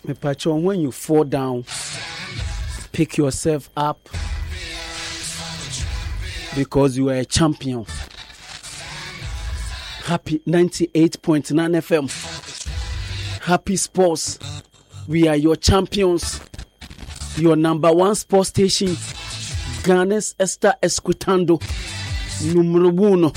Me patron, when you fall down, pick yourself up because you are a champion. Happy 98.9 FM. Happy Sports. We are your champions. Your number one sports station. Ghana's Esther Esquitando. Numero uno.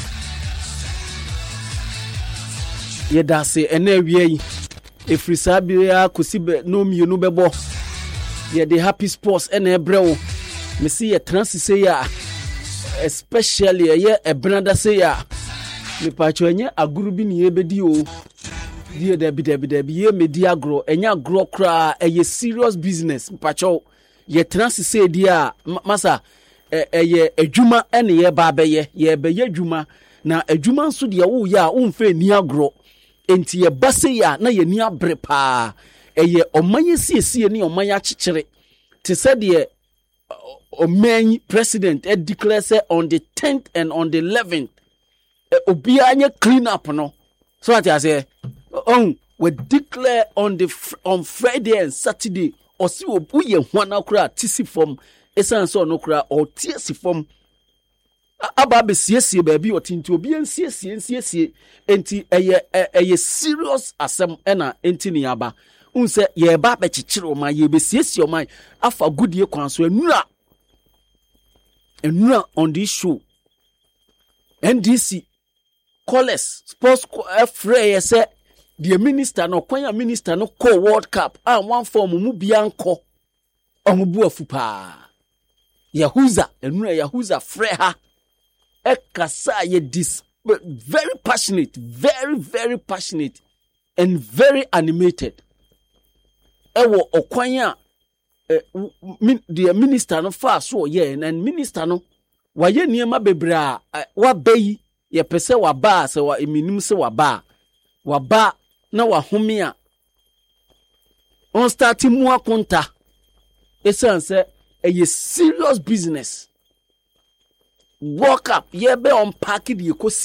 Yedase enewie. Efrisabia kusibe no mienu bebo. Yede Happy Sports ene breo. Me see ye transise ya. Especially ye ebranda se ya. Me pacho enye aguru bi ni ebedi o. Die debi ye media agro enya agro kra eye serious business. Me pacho ye transise dia masa eye adwuma ene ye ba beye ye beye adwuma na adwuma nso de wo ya umfe ni agro enti ye base ya na ye ni abre pa eye omanye siesie ni omanye achichire te said de omen president declare say on the 10th and on the 11th obi anye clean up no so what I say we declare on Friday and Saturday or see obu ye hwana kra tisi form esan so no kra or tiesi form aba be siesie baabi otinti obi ensiesie enti eye serious asem na enti ni aba unse ye ba be chichire o man ye be siesie o man afa goodie kwanso enura on this show NDC College Sports Frey say the minister no kwanya minister no call World Cup one form mu bia nko omubu afupa Yahuza enura Yahuza Freha ekasa ye this very passionate very passionate and very animated ewo okwanya the minister no fa so ye and minister no waye niema bebra wa bayi ye pese wa ba se wa eminim se wa ba na wa homia on start mu akonta esanse a serious business. Walk up, ye be unpack the